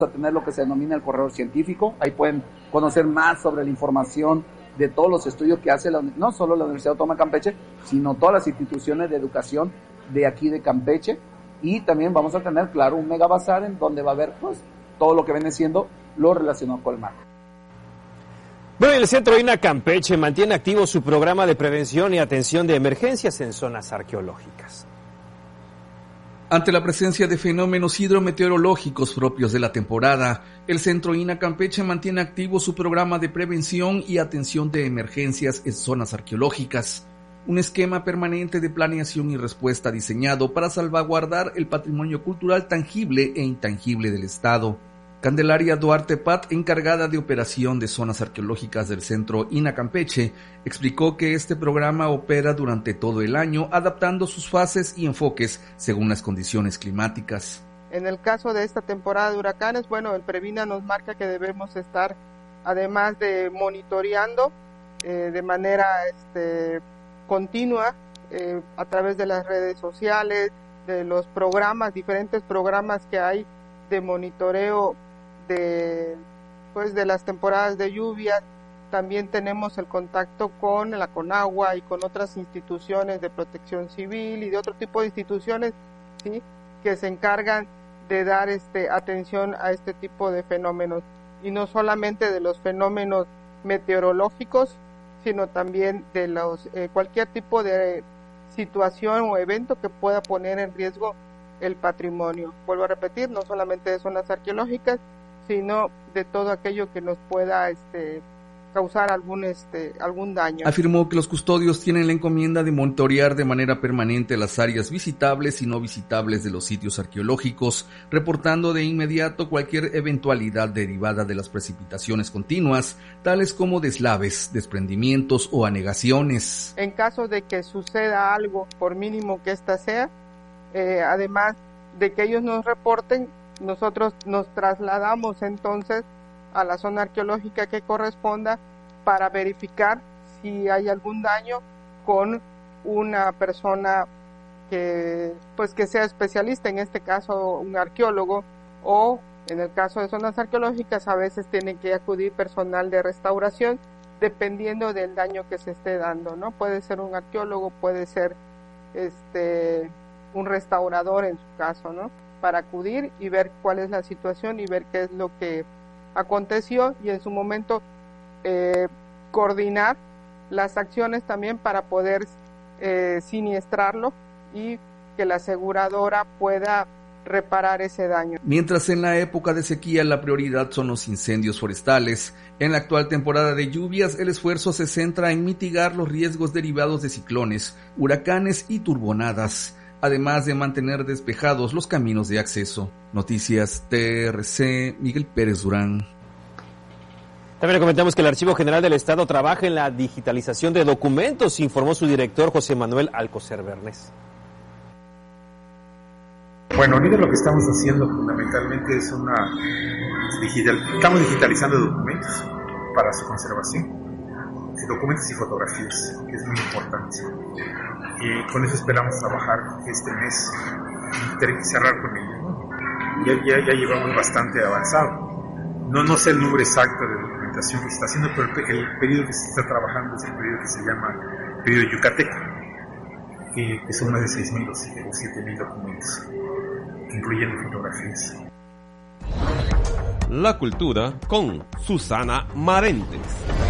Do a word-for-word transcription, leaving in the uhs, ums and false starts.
a tener lo que se denomina el corredor científico. Ahí pueden conocer más sobre la información de todos los estudios que hace la, no solo la Universidad Autónoma de Campeche, sino todas las instituciones de educación de aquí de Campeche. Y también vamos a tener, claro, un mega bazar en donde va a haber pues todo lo que viene siendo lo relacionado con el mar. Bueno, el Centro INA Campeche mantiene activo su programa de prevención y atención de emergencias en zonas arqueológicas. Ante la presencia de fenómenos hidrometeorológicos propios de la temporada, el Centro INA Campeche mantiene activo su programa de prevención y atención de emergencias en zonas arqueológicas, un esquema permanente de planeación y respuesta diseñado para salvaguardar el patrimonio cultural tangible e intangible del Estado. Candelaria Duarte Pat, encargada de operación de zonas arqueológicas del Centro INA Campeche, explicó que este programa opera durante todo el año, adaptando sus fases y enfoques según las condiciones climáticas. En el caso de esta temporada de huracanes, bueno, el Previna nos marca que debemos estar, además de monitoreando eh, de manera este, continua eh, a través de las redes sociales, de los programas, diferentes programas que hay de monitoreo de pues de las temporadas de lluvias. También tenemos el contacto con la Conagua y con otras instituciones de protección civil y de otro tipo de instituciones, ¿sí?, que se encargan de dar este atención a este tipo de fenómenos, y no solamente de los fenómenos meteorológicos, sino también de los eh, cualquier tipo de situación o evento que pueda poner en riesgo el patrimonio. Vuelvo a repetir, no solamente de zonas arqueológicas, sino de todo aquello que nos pueda este, causar algún este, algún daño. Afirmó que los custodios tienen la encomienda de monitorear de manera permanente las áreas visitables y no visitables de los sitios arqueológicos, reportando de inmediato cualquier eventualidad derivada de las precipitaciones continuas, tales como deslaves, desprendimientos o anegaciones. En caso de que suceda algo, por mínimo que ésta sea, Eh, además de que ellos nos reporten, nosotros nos trasladamos entonces a la zona arqueológica que corresponda para verificar si hay algún daño con una persona que pues que sea especialista, en este caso un arqueólogo, o en el caso de zonas arqueológicas a veces tiene que acudir personal de restauración dependiendo del daño que se esté dando, ¿no? Puede ser un arqueólogo, puede ser este un restaurador en su caso, ¿no?, para acudir y ver cuál es la situación y ver qué es lo que aconteció, y en su momento eh, coordinar las acciones también para poder eh, siniestrarlo y que la aseguradora pueda reparar ese daño. Mientras en la época de sequía la prioridad son los incendios forestales, en la actual temporada de lluvias el esfuerzo se centra en mitigar los riesgos derivados de ciclones, huracanes y turbonadas, además de mantener despejados los caminos de acceso. Noticias T R C, Miguel Pérez Durán. También le comentamos que el Archivo General del Estado trabaja en la digitalización de documentos, informó su director José Manuel Alcocer Bernés. Bueno, ahorita lo que estamos haciendo fundamentalmente es una digital, estamos digitalizando documentos para su conservación, documentos y fotografías, que es muy importante. Y con eso esperamos trabajar este mes y cerrar con ello, ¿no? Ya, ya, ya llevamos bastante avanzado. No, no sé el número exacto de documentación que se está haciendo, pero el, el periodo que se está trabajando es el periodo que se llama periodo yucateco, que, que son más de seis mil o siete mil documentos, incluyendo fotografías. La cultura con Susana Marentes.